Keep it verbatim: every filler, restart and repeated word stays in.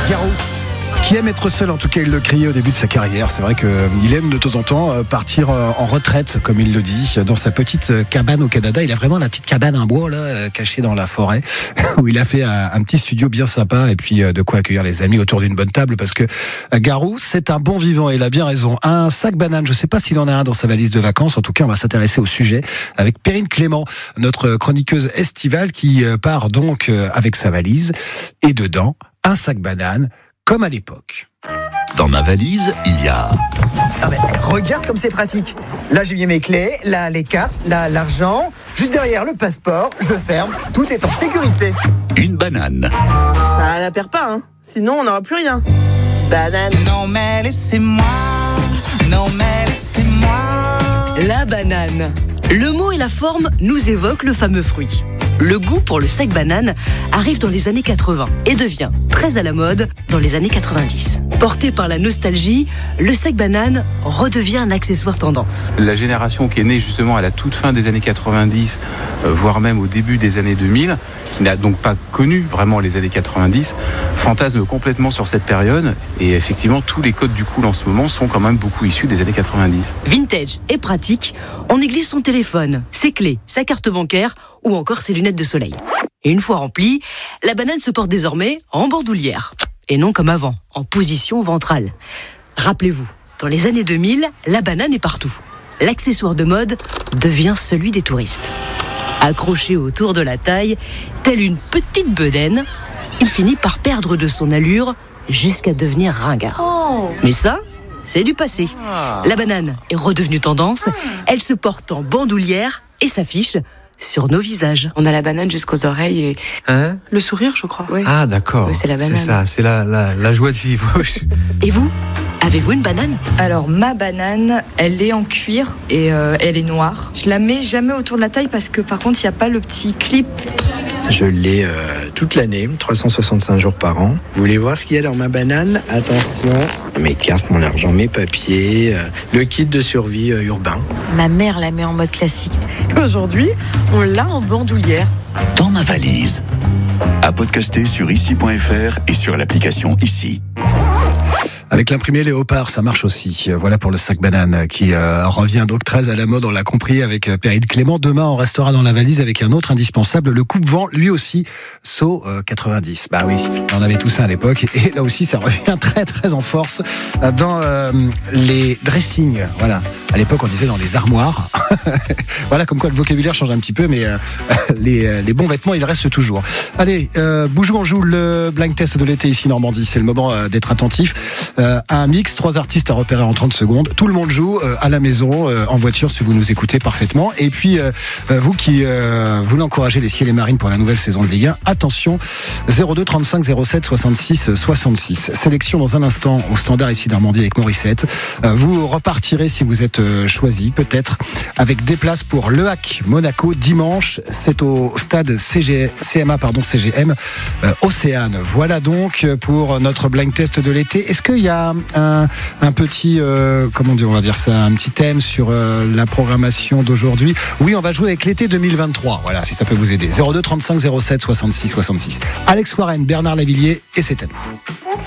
Garou, qui aime être seul, en tout cas il le criait au début de sa carrière. C'est vrai qu'il aime de temps en temps partir en retraite, comme il le dit, dans sa petite cabane au Canada. Il a vraiment la petite cabane en bois là, cachée dans la forêt, où il a fait un, un petit studio bien sympa et puis de quoi accueillir les amis autour d'une bonne table, parce que Garou, c'est un bon vivant et il a bien raison. Un sac banane, je ne sais pas s'il en a un dans sa valise de vacances. En tout cas, on va s'intéresser au sujet avec Perrine Clément, notre chroniqueuse estivale, qui part donc avec sa valise et dedans, un sac banane, comme à l'époque. Dans ma valise, il y a... Ah ben, regarde comme c'est pratique. Là, j'ai mis mes clés, là, les cartes, là, l'argent. Juste derrière, le passeport. Je ferme. Tout est en sécurité. Une banane. Ah, la perds pas, hein. Sinon, on n'aura plus rien. Banane. Non mais laissez-moi, non mais laissez-moi. La banane. Le mot et la forme nous évoquent le fameux fruit. Le goût pour le sac banane arrive dans les années quatre-vingts et devient très à la mode dans les années quatre-vingt-dix. Porté par la nostalgie, le sac banane redevient un accessoire tendance. La génération qui est née justement à la toute fin des années quatre-vingt-dix, euh, voire même au début des années deux mille, qui n'a donc pas connu vraiment les années quatre-vingt-dix, fantasme complètement sur cette période. Et effectivement, tous les codes du cool en ce moment sont quand même beaucoup issus des années quatre-vingt-dix. Vintage et pratique, on y glisse son téléphone, ses clés, sa carte bancaire ou encore ses lunettes de soleil. Et une fois remplie, la banane se porte désormais en bandoulière. Et non comme avant, en position ventrale. Rappelez-vous, dans les années deux mille, la banane est partout. L'accessoire de mode devient celui des touristes. Accroché autour de la taille, telle une petite bedaine, il finit par perdre de son allure jusqu'à devenir ringard. Oh. Mais ça, c'est du passé. La banane est redevenue tendance, elle se porte en bandoulière et s'affiche sur nos visages. On a la banane jusqu'aux oreilles et hein le sourire, je crois. Oui. Ah d'accord. Oui, c'est la banane. C'est ça, c'est la, la, la joie de vivre. Et vous, avez-vous une banane ? Alors ma banane, elle est en cuir et euh, elle est noire. Je la mets jamais autour de la taille parce que par contre il n'y a pas le petit clip. Je l'ai euh, toute l'année, trois cent soixante-cinq jours par an. Vous voulez voir ce qu'il y a dans ma banane ? Attention, mes cartes, mon argent, mes papiers, euh, le kit de survie euh, urbain. Ma mère la met en mode classique. Aujourd'hui, on l'a en bandoulière. Dans ma valise. À podcaster sur ici point f r et sur l'application Ici. Avec l'imprimé Léopard, ça marche aussi. Voilà pour le sac banane qui euh, revient donc très à la mode, on l'a compris, avec Perrine Clément. Demain, on restera dans la valise avec un autre indispensable, le coupe-vent, lui aussi, saut euh, quatre-vingt-dix. Bah oui, on avait tout ça à l'époque. Et là aussi, ça revient très très en force dans euh, les dressings. Voilà. À l'époque, on disait dans les armoires. Voilà, comme quoi le vocabulaire change un petit peu, mais euh, les, les bons vêtements, ils restent toujours. Allez, euh, Boujou, on joue le blind test de l'été ici, Normandie. C'est le moment euh, d'être attentif. Euh, un mix, trois artistes à repérer en trente secondes. Tout le monde joue euh, à la maison, euh, en voiture, si vous nous écoutez parfaitement. Et puis, euh, vous qui euh, voulez encourager les Ciels et Marines pour la nouvelle saison de Ligue un, attention, zéro deux trente-cinq zéro sept soixante-six soixante-six. Sélection dans un instant au standard ici Normandie avec Morissette. Euh, vous repartirez si vous êtes euh, choisi, peut-être, avec des places pour Le Hack Monaco dimanche. C'est au stade C G, C M A, pardon, C G M euh, Océane. Voilà donc pour notre blind test de l'été. Est-ce qu'il y a un, un petit, euh, comment dire, on va dire ça, un petit thème sur euh, la programmation d'aujourd'hui? Oui, on va jouer avec l'été deux mille vingt-trois. Voilà, si ça peut vous aider. zéro deux trente-cinq zéro sept soixante-six soixante-six. Alex Warren, Bernard Lavilliers, et c'est à nous.